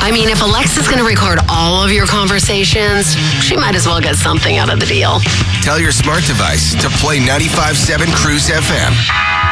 I mean, if Alexa's going to record all of your conversations, she might as well get something out of the deal. Tell your smart device to play 95.7 Cruise FM.